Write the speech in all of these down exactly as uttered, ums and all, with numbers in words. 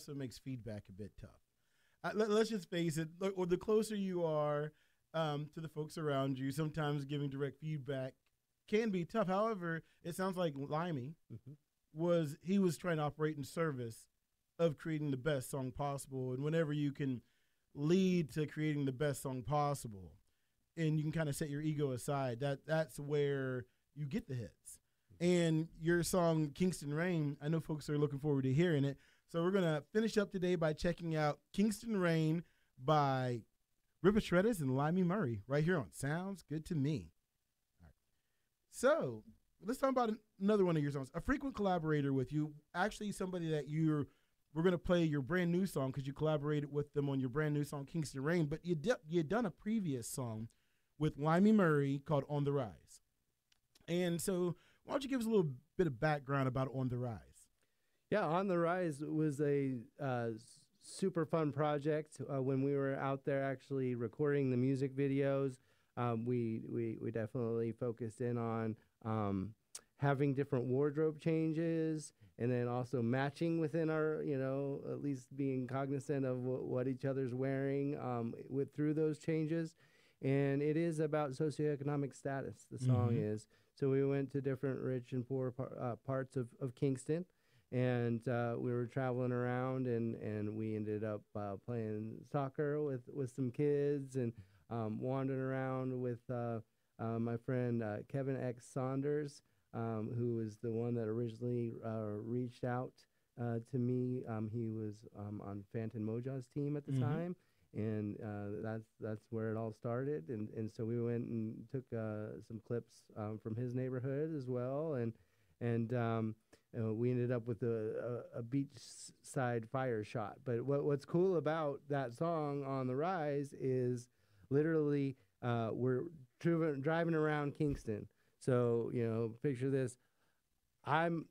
also makes feedback a bit tough. Uh, let, let's just face it. Look, or the closer you are um, to the folks around you, sometimes giving direct feedback can be tough. However, it sounds like Limey mm-hmm. was he was trying to operate in service of creating the best song possible, and whenever you can lead to creating the best song possible, and you can kind of set your ego aside, that that's where you get the hits. And your song Kingston Rain, I know folks are looking forward to hearing it. So we're going to finish up today by checking out Kingston Rain by Ripper Shredders and Limey Murray right here on Sounds Good to Me. All right. So let's talk about another one of your songs. A frequent collaborator with you, actually somebody that you're, we're going to play your brand new song because you collaborated with them on your brand new song Kingston Rain, but you di- you had done a previous song with Limey Murray called On the Rise. And so why don't you give us a little bit of background about On the Rise? Yeah, On the Rise was a uh, super fun project. Uh, when we were out there actually recording the music videos, um, we, we we definitely focused in on um, having different wardrobe changes, and then also matching within our, you know, at least being cognizant of w- what each other's wearing um, with through those changes. And it is about socioeconomic status, the song mm-hmm. is. So we went to different rich and poor par- uh, parts of, of Kingston, and uh, we were traveling around, and, and we ended up uh, playing soccer with, with some kids, and um, wandering around with uh, uh, my friend uh, Kevin X. Saunders, um, who was the one that originally uh, reached out uh, to me. Um, he was um, on Phantom Moja's team at the mm-hmm. time. And uh, that's that's where it all started, and and so we went and took uh, some clips um, from his neighborhood as well, and and um, you know, we ended up with a, a, a beachside fire shot. But what what's cool about that song On the Rise is literally uh, we're dri- driving around Kingston. So you know, picture this: I'm.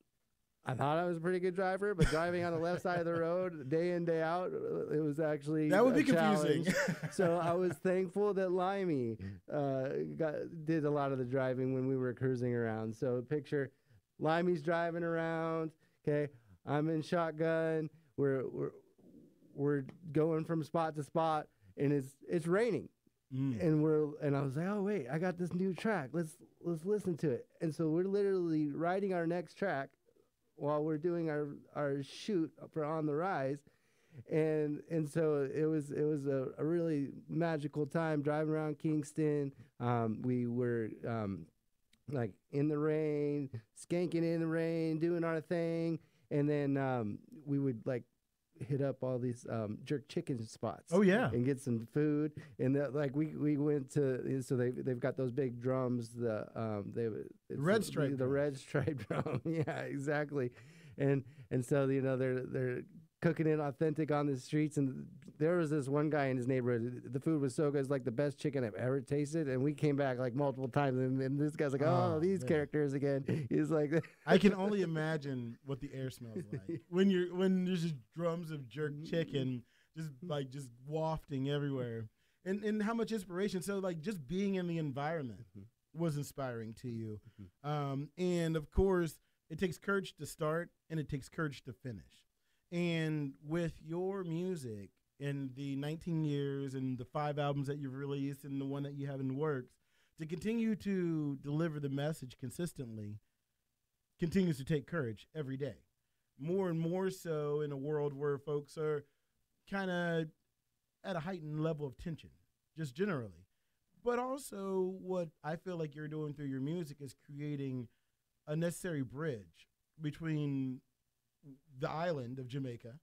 I thought I was a pretty good driver, but driving on the left side of the road day in, day out, it was actually that would a be confusing. So I was thankful that Limey uh, got, did a lot of the driving when we were cruising around. So picture Limey's driving around. Okay, I'm in shotgun. We're we're we're going from spot to spot, and it's it's raining. Mm. And we're and I was like, oh wait, I got this new track. Let's let's listen to it. And so we're literally writing our next track while we're doing our, our shoot for On the Rise. And and so it was it was a, a really magical time driving around Kingston. Um, we were um, like in the rain, skanking in the rain, doing our thing. And then um, we would like hit up all these um, jerk chicken spots. Oh yeah, and get some food. And the, like we we went to so they they've got those big drums. The um they the red stripe the, the red stripe drum. Yeah, exactly. And and so you know they're they're cooking it authentic on the streets. And there was this one guy in his neighborhood. The food was so good. It's like the best chicken I've ever tasted. And we came back like multiple times. And, and this guy's like, oh, oh these man. characters again. He's like, I can only imagine what the air smells like when you're when there's just drums of jerk chicken just like just wafting everywhere. And and how much inspiration. So like just being in the environment mm-hmm. was inspiring to you. Mm-hmm. Um, and of course, it takes courage to start and it takes courage to finish. And with your music in the nineteen years and the five albums that you've released and the one that you have in the works, to continue to deliver the message consistently continues to take courage every day. More and more so in a world where folks are kind of at a heightened level of tension, just generally. But also what I feel like you're doing through your music is creating a necessary bridge between the island of Jamaica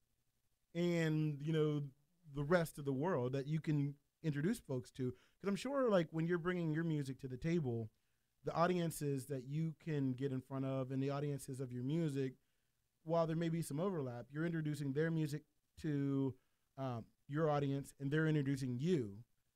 and, you know, the rest of the world that you can introduce folks to. Because I'm sure, like, when you're bringing your music to the table, the audiences that you can get in front of and the audiences of your music, while there may be some overlap, you're introducing their music to um, your audience, and they're introducing you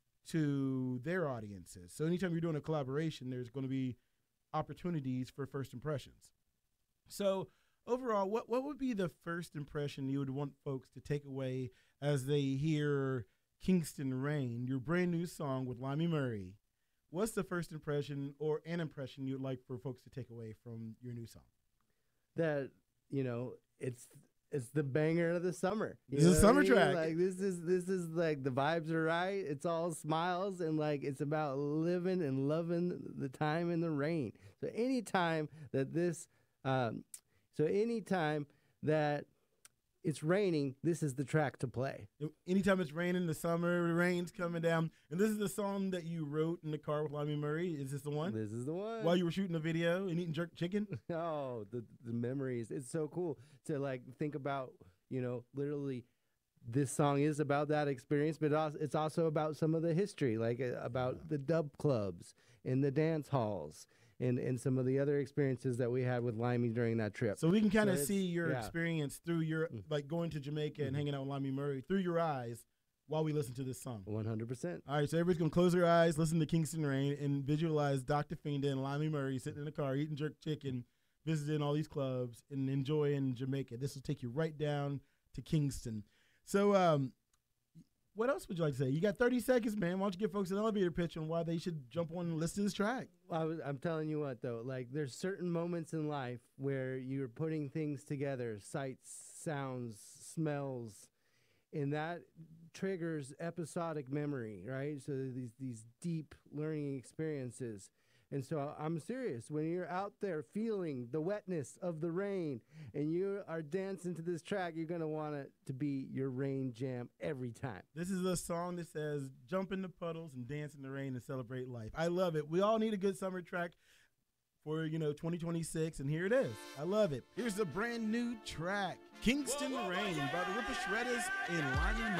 to their audiences. So anytime you're doing a collaboration, there's going to be opportunities for first impressions. So overall, what, what would be the first impression you would want folks to take away as they hear Kingston Rain, your brand new song with Limey Murray? What's the first impression or an impression you'd like for folks to take away from your new song? That, you know, it's it's the banger of the summer. You This is know a what summer I mean? track. Like this is this is like the vibes are right. It's all smiles and like it's about living and loving the time in the rain. So anytime that this, um, so anytime that it's raining, this is the track to play. Anytime it's raining in the summer, the rain's coming down. And this is the song that you wrote in the car with Limey Murray. Is this the one? This is the one. While you were shooting a video and eating jerk chicken? Oh, the the memories. It's so cool to like think about, you know, literally this song is about that experience, but also, it's also about some of the history, like uh, about yeah. the dub clubs and the dance halls and, and some of the other experiences that we had with Limey during that trip. So we can kind of so see your yeah. experience through your, like going to Jamaica mm-hmm. and hanging out with Limey Murray through your eyes while we listen to this song. one hundred percent. All right, so everybody's going to close their eyes, listen to Kingston Rain, and visualize Doctor Feinda and Limey Murray sitting in the car eating jerk chicken, visiting all these clubs, and enjoying Jamaica. This will take you right down to Kingston. So um, what else would you like to say? You got thirty seconds, man. Why don't you give folks an elevator pitch on why they should jump on and listen to this track? Well, I was, I'm telling you what, though. Like, there's certain moments in life where you're putting things together, sights, sounds, smells, and that triggers episodic memory, right? So these these deep learning experiences. And so I'm serious. When you're out there feeling the wetness of the rain and you are dancing to this track, you're going to want it to be your rain jam every time. This is a song that says, jump in the puddles and dance in the rain and celebrate life. I love it. We all need a good summer track for, you know, twenty twenty-six, and here it is. I love it. Here's a brand new track, Kingston Rain by the Ripper Shredders and Limey Murray.